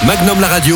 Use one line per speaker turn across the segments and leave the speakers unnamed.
Magnum la radio,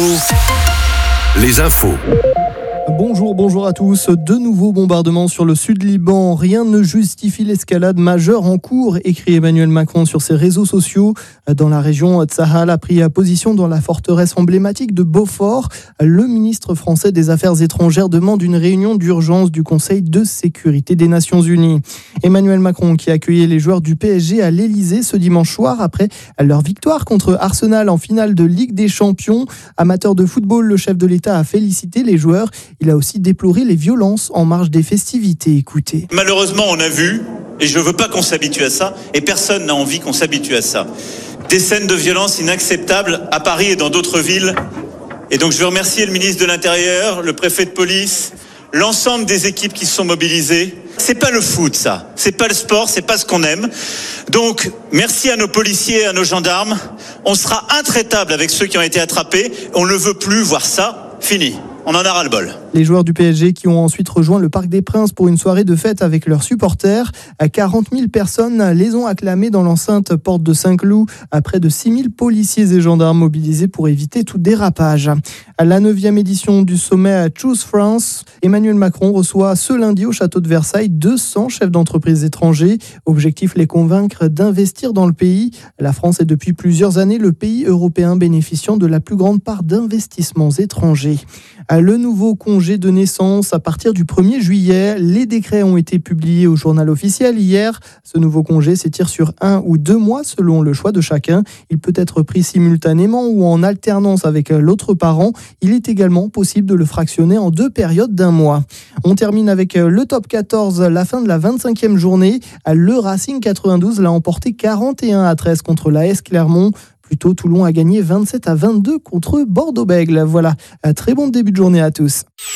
les infos.
Bonjour à tous. De nouveaux bombardements sur le sud Liban. Rien ne justifie l'escalade majeure en cours, écrit Emmanuel Macron sur ses réseaux sociaux. Dans la région, Tsahal a pris position dans la forteresse emblématique de Beaufort. Le ministre français des Affaires étrangères demande une réunion d'urgence du Conseil de sécurité des Nations Unies. Emmanuel Macron qui a accueilli les joueurs du PSG à l'Elysée ce dimanche soir après leur victoire contre Arsenal en finale de Ligue des Champions. Amateur de football, le chef de l'État a félicité les joueurs. Il a aussi déploré les violences en marge des festivités. Écoutez.
Malheureusement, on a vu, et je ne veux pas qu'on s'habitue à ça, et personne n'a envie qu'on s'habitue à ça, des scènes de violence inacceptables à Paris et dans d'autres villes. Et donc je veux remercier le ministre de l'Intérieur, le préfet de police, l'ensemble des équipes qui se sont mobilisées. C'est pas le foot, ça. C'est pas le sport, c'est pas ce qu'on aime. Donc, merci à nos policiers et à nos gendarmes. On sera intraitable avec ceux qui ont été attrapés. On ne veut plus voir ça. Fini. On en a ras-le-bol.
Les joueurs du PSG qui ont ensuite rejoint le Parc des Princes pour une soirée de fête avec leurs supporters. 40 000 personnes les ont acclamés dans l'enceinte Porte de Saint-Cloud. Près de 6 000 policiers et gendarmes mobilisés pour éviter tout dérapage. À la 9e édition du sommet Choose France, Emmanuel Macron reçoit ce lundi au château de Versailles 200 chefs d'entreprise étrangers. Objectif, les convaincre d'investir dans le pays. La France est depuis plusieurs années le pays européen bénéficiant de la plus grande part d'investissements étrangers. Le nouveau congé de naissance à partir du 1er juillet. Les décrets ont été publiés au journal officiel hier. Ce nouveau congé s'étire sur 1 ou 2 mois selon le choix de chacun. Il peut être pris simultanément ou en alternance avec l'autre parent. Il est également possible de le fractionner en 2 périodes d'1 mois. On termine avec le top 14, la fin de la 25e journée. Le Racing 92 l'a emporté 41-13 contre l'AS Clermont. Plus tôt, Toulon a gagné 27-22 contre Bordeaux-Bègles. Voilà, un très bon début de journée à tous.